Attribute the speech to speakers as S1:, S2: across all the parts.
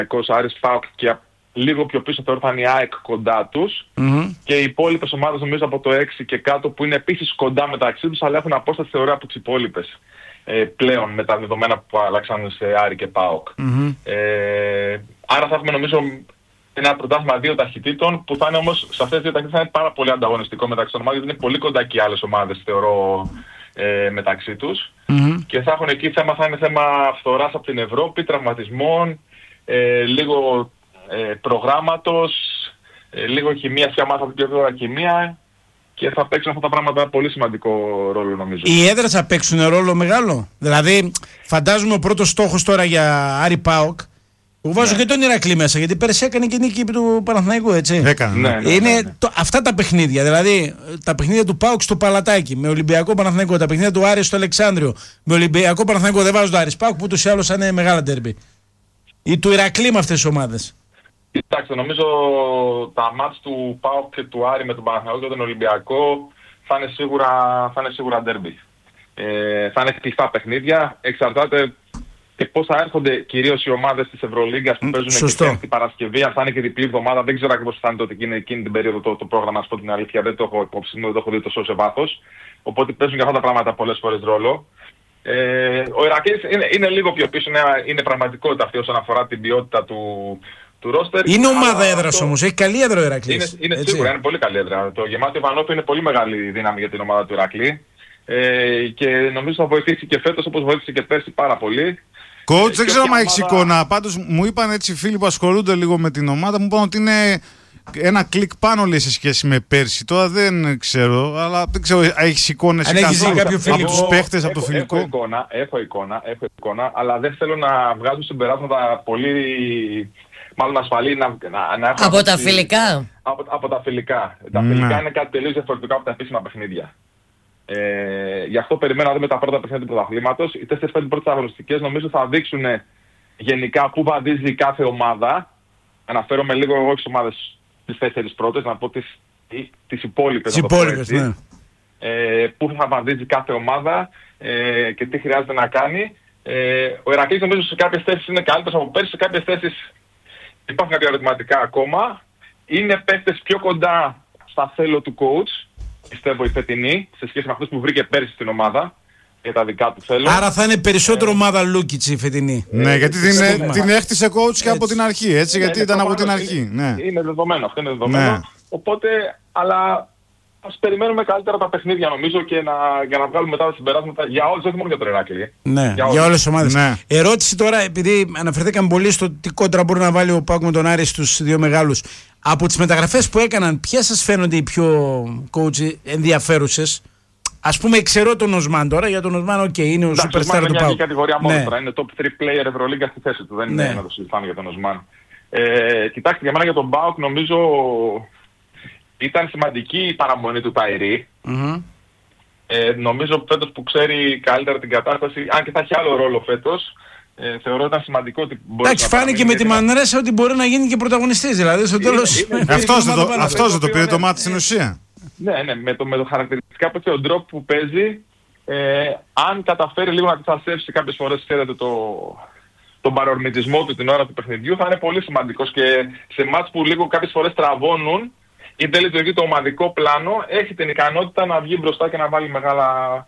S1: Άρης, ΠΑΟΚ και λίγο πιο πίσω θεωρώ θα είναι η ΑΕΚ κοντά τους. Και οι υπόλοιπες ομάδες νομίζω από το 6 και κάτω που είναι επίσης κοντά μεταξύ τους, αλλά έχουν απόσταση θεωρώ από τις υπόλοιπες πλέον με τα δεδομένα που αλλάξαν σε Άρη και ΠΑΟΚ. Άρα θα έχουμε νομίζω ένα πρωτάθλημα 2 ταχυτήτων που θα είναι όμως σε αυτές τις 2 ταχυτήτες θα είναι πάρα πολύ ανταγωνιστικό μεταξύ των ομάδων, γιατί είναι πολύ κοντά και οι άλλες ομάδες θεωρώ μεταξύ τους. Και θα έχουν εκεί θέμα, θα είναι θέμα φθοράς από την Ευρώπη, τραυματισμών, λίγο προγράμματος, λίγο χημεία, ποια ομάδα θα πιο χημεία, και θα παίξουν αυτά τα πράγματα πολύ σημαντικό ρόλο νομίζω.
S2: Οι έδρες θα παίξουν ρόλο μεγάλο. Δηλαδή φαντάζομαι ο πρώτος στόχος τώρα για Άρη ΠΑΟΚ, που βάζω και τον Ηρακλή μέσα, γιατί πέρσι έκανε και νίκη του Παναθηναϊκού, έτσι. Είναι αυτά τα παιχνίδια, δηλαδή τα παιχνίδια του ΠΑΟΚ στο Παλατάκι, με Ολυμπιακό Παναθηναϊκό, τα παιχνίδια του Άρη στο Αλεξάνδριο, με Ολυμπιακό Παναθηναϊκό, δεν βάζω το Άρης ΠΑΟΚ που ούτως ή άλλως θα είναι μεγάλα ντέρμπι. Ή του Ηρακλή με αυτές τις ομάδες.
S1: Κοιτάξτε, νομίζω τα μάτς του ΠΑΟΚ και του Άρη με τον Παναθηναϊκό και τον Ολυμπιακό θα είναι σίγουρα ντέρμπι. Θα είναι χτυφά παιχνίδια, εξαρτάται και πώς θα έρχονται κυρίως οι ομάδες της Ευρωλίγκας που παίζουν και την Παρασκευή, αν θα είναι και διπλή εβδομάδα, δεν ξέρω ακριβώς τι θα είναι τότε εκείνη την περίοδο το πρόγραμμα, να σου πω την αλήθεια, δεν το έχω υπόψη μου, δεν το έχω δει τόσο σε βάθος, οπότε παίζουν και αυτά τα πράγματα πολλές φορές ρόλο. Ο Ηρακλής είναι λίγο πιο πίσω, είναι πραγματικότητα αυτή όσον αφορά την ποιότητα του ρόστερ.
S2: Είναι ομάδα έδρας όμως, έχει καλή έδρα ο Ηρακλής.
S1: Είναι σίγουρα, είναι πολύ καλή έδρα. Το γεμάτο Ιβανόπουλο είναι πολύ μεγάλη δύναμη για την ομάδα του Ηρακλή και νομίζω θα βοηθήσει και φέτος όπως βοήθησε και πέρσι πάρα πολύ.
S3: Coach, δεν ξέρω αν έχεις εικόνα. Πάντως μου είπαν έτσι φίλοι που ασχολούνται λίγο με την ομάδα, μου είπαν ότι είναι ένα κλικ πάνω λέει σε σχέση με πέρσι. Τώρα δεν ξέρω, αλλά δεν ξέρω, έχεις εικόνες από τους παίχτες, από το φιλικό?
S1: Έχω εικόνα, αλλά δεν θέλω να βγάζω συμπεράσματα πολύ μάλλον ασφαλή
S4: από τα φιλικά.
S1: Από τα φιλικά. Τα φιλικά είναι κάτι τελείως διαφορετικό από τα επίσημα παιχνίδια. Γι' αυτό περιμένω να δούμε τα πρώτα παιχνίδια του πρωταθλήματος. Οι 4-5 πρώτες αγωνιστικές νομίζω θα δείξουν γενικά πού βαδίζει κάθε ομάδα. Αναφέρομαι λίγο εγώ στις ομάδες τις 4 πρώτες, να πω τις υπόλοιπες.
S2: Ναι.
S1: Πού θα βαδίζει κάθε ομάδα και τι χρειάζεται να κάνει. Ο Ηρακλής νομίζω σε κάποιες θέσεις είναι καλύτερος από πέρσι, σε κάποιες θέσεις υπάρχουν κάποια ερωτηματικά ακόμα. Είναι παίκτες πιο κοντά στα θέλω του coach, πιστεύω η φετινή, σε σχέση με αυτούς που βρήκε πέρσι στην ομάδα για τα δικά του θέλω.
S2: Άρα θα είναι περισσότερο ομάδα Λούκιτς η φετινή.
S3: Ναι, γιατί την έχτισε coach και από την αρχή, έτσι, γιατί ήταν από την αρχή.
S1: Είναι δεδομένο, αυτό είναι δεδομένο. Οπότε, αλλά ας περιμένουμε καλύτερα τα παιχνίδια νομίζω και για να βγάλουμε μετά τα συμπεράσματα για όλους, όχι μόνο για τον Ηράκλειο.
S2: Ναι, για όλες τις ομάδες. Ναι. Ερώτηση τώρα, επειδή αναφερθήκαμε πολύ στο τι κόντρα μπορεί να βάλει ο ΠΑΟΚ με τον Άρη στους δύο μεγάλους. Από τις μεταγραφές που έκαναν, ποιες σας φαίνονται οι πιο coach ενδιαφέρουσες? Ας πούμε, ξέρω τον Οσμάν τώρα, για τον Οσμάν, είναι ο superstar του ΠΑΟΚ.
S1: Είναι μια κατηγορία μόνο τώρα, είναι top 3 player Ευρωλίγκα στη θέση του, δεν είναι να το συζητάμε για τον Οσμάν. Κοιτάξτε, για μένα για τον ΠΑΟΚ νομίζω ήταν σημαντική η παραμονή του Ταϊρή. Νομίζω φέτος που ξέρει καλύτερα την κατάσταση, αν και θα έχει άλλο ρόλο φέτος, θεωρώ ήταν σημαντικό ότι μπορεί.
S2: Εντάξει, φάνηκε με τη Μανρέσα ότι μπορεί να γίνει και πρωταγωνιστής. Δηλαδή στο τέλος.
S3: Αυτός δεν το πήρε το μάτι στην ουσία.
S1: Ναι, με το χαρακτηριστικά που έχει, τον τρόπο που παίζει, αν καταφέρει λίγο να αντιστασέψει κάποιες φορές, ξέρετε, τον παρορμητισμό του την ώρα του παιχνιδιού, θα είναι πολύ σημαντικός και σε μάτς που λίγο κάποιες φορές τραβώνουν ή δεν λειτουργεί το ομαδικό πλάνο, έχει την ικανότητα να βγει μπροστά και να βάλει μεγάλα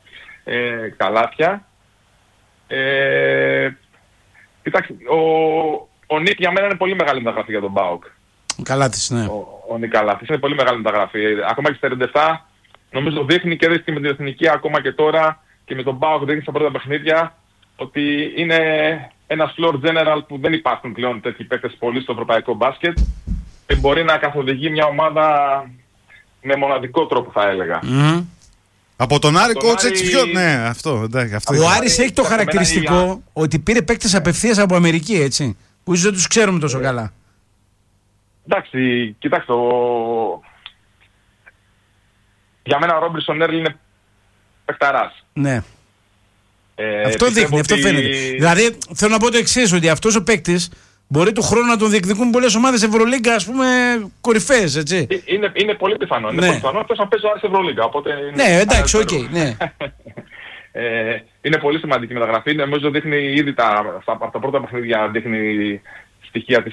S1: καλάθια. Κοιτάξτε, ο Νίκ για μένα είναι πολύ μεγάλη μεταγραφή για τον ΠΑΟΚ.
S2: Καλάθης, ναι.
S1: Ο Νίκ Καλάθης είναι πολύ μεγάλη μεταγραφή. Ακόμα και στα 37 νομίζω δείχνει και δείχνει με την εθνική ακόμα και τώρα και με τον ΠΑΟΚ δείχνει στα πρώτα παιχνίδια ότι είναι ένας floor general που δεν υπάρχουν πλέον τέτοιοι παίκτες πολύ στο ευρωπαϊκό μπάσκετ και μπορεί να καθοδηγεί μια ομάδα με μοναδικό τρόπο, θα έλεγα.
S3: Από τον Άρη coach έτσι πιο... Ναι, αυτό.
S2: Ο Άρης έχει το χαρακτηριστικό ότι πήρε παίκτες απευθείας από Αμερική, έτσι, που ίσως δεν τους ξέρουμε τόσο καλά.
S1: Εντάξει, κοιτάξτε, για μένα ο Ρόμπινσον Έρλ είναι παιχταράς.
S2: Ναι. Αυτό δείχνει, αυτό φαίνεται. Δηλαδή, θέλω να πω το εξής, ότι αυτός ο παίκτης μπορεί του χρόνου να τον διεκδικούν πολλές ομάδες Ευρωλίγκα, ας πούμε, κορυφαίες, έτσι.
S1: Είναι πολύ πιθανό. Είναι πολύ πιθανό αυτός να παίζει ο Άρης Ευρωλίγκα.
S2: Ναι, εντάξει, οκ, ναι.
S1: Είναι πολύ σημαντική μεταγραφή. Νομίζω δείχνει ήδη από τα πρώτα παιχνίδια δείχνει στοιχεία